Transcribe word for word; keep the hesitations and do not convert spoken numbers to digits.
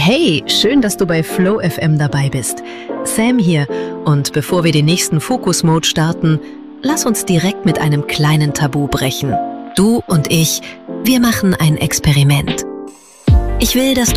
Hey, schön, dass du bei Flow F M dabei bist. Sam hier, und bevor wir den nächsten Fokus-Mode starten, lass uns direkt mit einem kleinen Tabu brechen. Du und ich, wir machen ein Experiment. Ich will, dass du